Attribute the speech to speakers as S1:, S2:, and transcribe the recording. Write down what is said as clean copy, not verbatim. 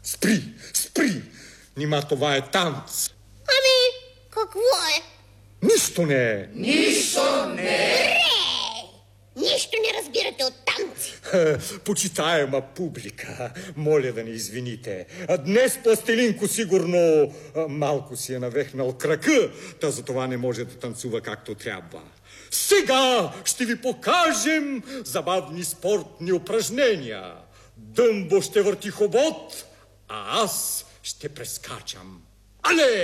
S1: Спри! Нима това е танц.
S2: Ами, какво е?
S1: Нищо не е.
S2: Нищо не разбирате от танци.
S1: Почитаема публика, моля да ни извините. Днес Пластелинко сигурно малко си е навехнал крака, та затова не може да танцува както трябва. Сега ще ви покажем забавни спортни упражнения. Дъмбо ще върти хобот, а аз ще прескачам. Але!